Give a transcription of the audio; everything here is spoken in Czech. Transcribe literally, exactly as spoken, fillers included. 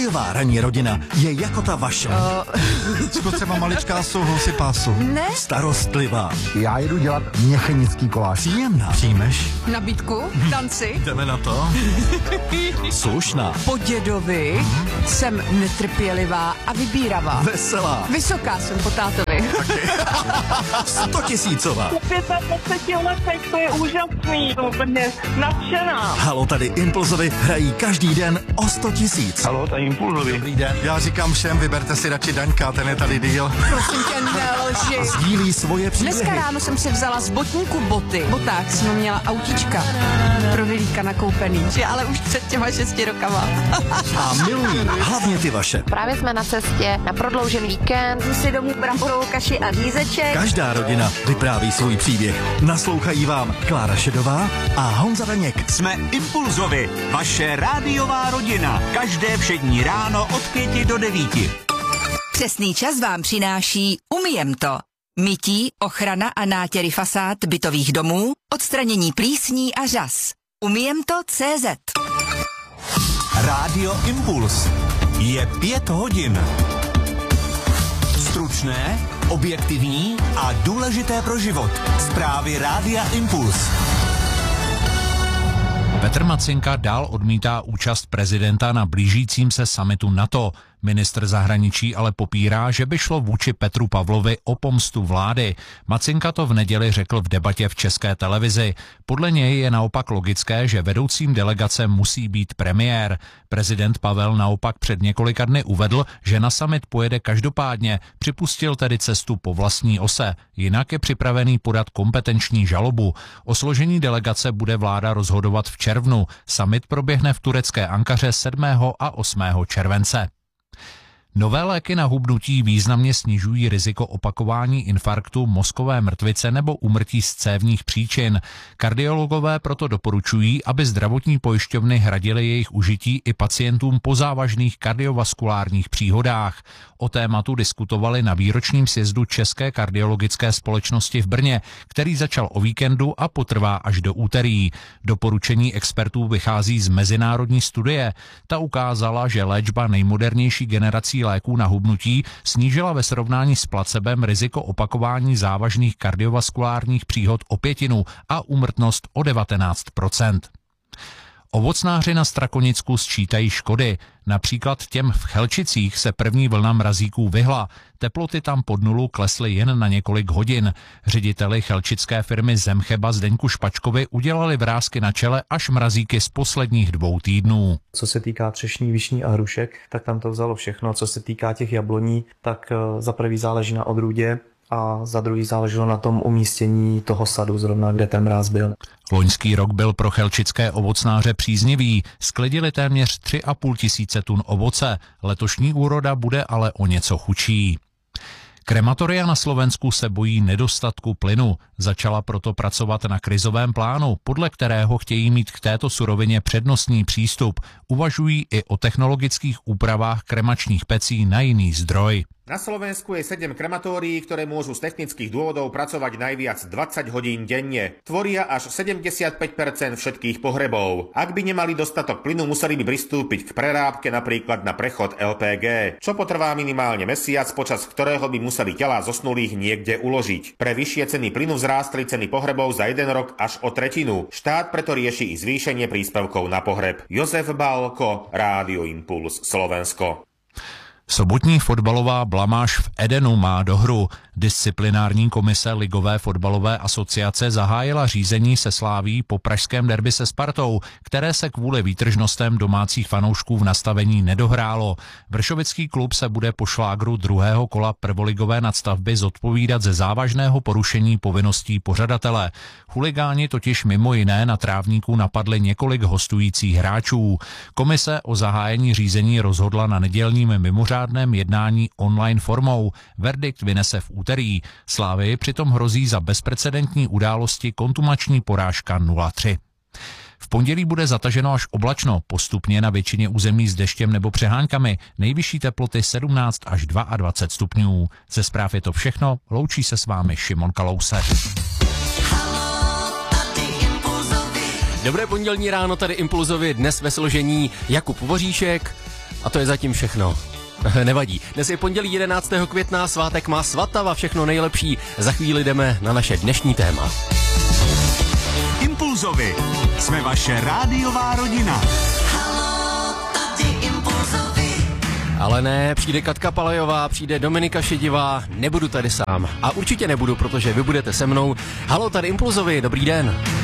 Hokejová ranní rodina je jako ta vaše. Uh. Co třeba maličká souhlasy pásu. Ne. Starostlivá. Já jdu dělat měchenický koláč. Příjemná. Přijmeš? Nabídku? Tanci? Jdeme na to? Slušná. Po dědovi mm-hmm. jsem netrpělivá a vybíravá. Veselá. Vysoká jsem po tátovi. Stotisícová. Po dvaceti letech to je úžasný. Úplně nadšená. Halo, tady Impulzovi hrají každý den o sto tisíc. Halo, tady Impulzovi. Dobrý den. Já říkám všem, vyberte si radši Daňka, ten je tady díl. Prosím tě, nelži. Sdílí svoje příběhy. Dneska ráno jsem si vzala z botníku boty. V botách jsem měla autička. Pro Vilíka nakoupený. Že ale už před těma šesti rokama. A milují hlavně ty vaše. Právě jsme na cestě na prodloužený víkend. Si domů bramborovou kaši a lízeček. Každá rodina vypráví svůj příběh. Naslouchají vám Klára Šedová a Honza Daněk. Jsme Impulzovi, vaše rádiová rodina. Každé všední ráno od pěti do devíti. Přesný čas vám přináší Umiem to. Mytí, ochrana a nátěry fasád bytových domů, odstranění plísní a řas. Umiem to tečka cé zet. Rádio Impuls. Je pět hodin. Stručné, objektivní a důležité pro život. Zprávy Rádia Impuls. Petr Macinka dál odmítá účast prezidenta na blížícím se summitu NATO. Ministr zahraničí ale popírá, že by šlo vůči Petru Pavlovi o pomstu vlády. Macinka to v neděli řekl v debatě v České televizi. Podle něj je naopak logické, že vedoucím delegace musí být premiér. Prezident Pavel naopak před několika dny uvedl, že na summit pojede každopádně, připustil tedy cestu po vlastní ose. Jinak je připravený podat kompetenční žalobu. O složení delegace bude vláda rozhodovat v červnu. Summit proběhne v turecké Ankaře sedmého a osmého července. Nové léky na hubnutí významně snižují riziko opakování infarktu, mozkové mrtvice nebo úmrtí z cévních příčin. Kardiologové proto doporučují, aby zdravotní pojišťovny hradily jejich užití i pacientům po závažných kardiovaskulárních příhodách. O tématu diskutovali na výročním sjezdu České kardiologické společnosti v Brně, který začal o víkendu a potrvá až do úterý. Doporučení expertů vychází z mezinárodní studie. Ta ukázala, že léčba nejmodernější generací léků na hubnutí snížila ve srovnání s placebem riziko opakování závažných kardiovaskulárních příhod o pětinu a úmrtnost o devatenáct procent. Ovocnáři na Strakonicku sčítají škody. Například těm v Chelčicích se první vlna mrazíků vyhla. Teploty tam pod nulu klesly jen na několik hodin. Řediteli chelčické firmy Zemcheba Zdeňku Špačkovi udělali vrásky na čele až mrazíky z posledních dvou týdnů. Co se týká třešní, višní a hrušek, tak tam to vzalo všechno. Co se týká těch jabloní, tak za prvý záleží na odrůdě a za druhý záleželo na tom umístění toho sadu, zrovna kde ten mráz byl. Loňský rok byl pro chelčické ovocnáře příznivý. Sklidili téměř tři a půl tisíce tun ovoce. Letošní úroda bude ale o něco chudší. Krematoria na Slovensku se bojí nedostatku plynu. Začala proto pracovat na krizovém plánu, podle kterého chtějí mít k této surovině přednostní přístup. Uvažují i o technologických úpravách kremačních pecí na jiný zdroj. Na Slovensku je sedem krematórií, ktoré môžu z technických dôvodov pracovať najviac dvadsať hodín denne. Tvoria až sedemdesiatpäť percent všetkých pohrebov. Ak by nemali dostatok plynu, museli by pristúpiť k prerábke napríklad na prechod el pé gé, čo potrvá minimálne mesiac, počas ktorého by museli telá zosnulých niekde uložiť. Pre vyššie ceny plynu vzrástli ceny pohrebov za jeden rok až o tretinu. Štát preto rieši i zvýšenie príspevkov na pohreb. Jozef Bálko, Rádio Impuls, Slovensko. Sobotní fotbalová blamáž v Edenu má dohru. Disciplinární komise Ligové fotbalové asociace zahájila řízení se Sláví po pražském derby se Spartou, které se kvůli výtržnostem domácích fanoušků v nastavení nedohrálo. Vršovický klub se bude po šlágru druhého kola prvoligové nadstavby zodpovídat ze závažného porušení povinností pořadatele. Chuligáni totiž mimo jiné na trávníku napadli několik hostujících hráčů. Komise o zahájení řízení rozhodla na nedělním mimořádném jednání online formou. Verdikt vynese v úterý. Slávii přitom hrozí za bezprecedentní události kontumační porážka nula tři. V pondělí bude zataženo až oblačno, postupně na většině území s deštěm nebo přeháňkami, nejvyšší teploty sedmnáct až dvacet dva stupňů. Ze zpráv je to všechno, loučí se s vámi Šimon Kalousek. Dobré pondělní ráno, tady Impulzovi, dnes ve složení Jakub Voříšek, A to je zatím všechno. Nevadí. Dnes je pondělí jedenáctého května, svátek má Svatava, všechno nejlepší. Za chvíli jdeme na naše dnešní téma. Impulzovi. Jsme vaše rádiová rodina. Ale ne, přijde Katka Palajová, přijde Dominika Šedivá, nebudu tady sám. A určitě nebudu, protože vy budete se mnou. Haló, tady Impulzovi, dobrý den.